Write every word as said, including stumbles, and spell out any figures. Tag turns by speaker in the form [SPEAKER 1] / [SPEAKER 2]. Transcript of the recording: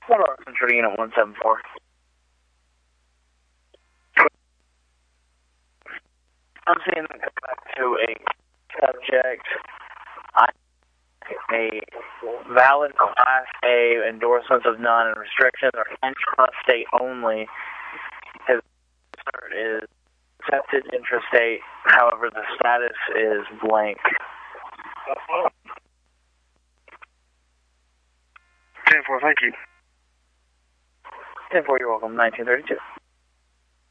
[SPEAKER 1] One Central Unit one seven four. I'm seeing them come back to a subject. I a valid Class A endorsements of none and restrictions are intrastate only. His cert is accepted intrastate, however the status is blank.
[SPEAKER 2] ten four, thank you.
[SPEAKER 1] ten four, you're welcome, nineteen thirty-two.